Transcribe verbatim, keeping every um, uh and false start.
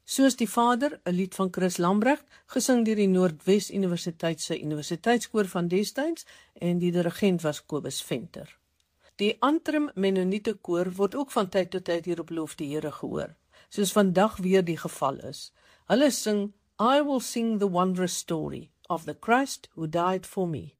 Soos die Vader, 'n lied van Chris Lambrecht, gesing deur die Noordwes Universiteit se universiteitskoor van destyds en die dirigent was Kobus Venter. Die Antrim Mennoniete koor word ook van tyd tot tyd hier op Loof die Here gehoor, soos vandag weer die geval is. Hulle sing I will sing the wondrous story of the Christ who died for me.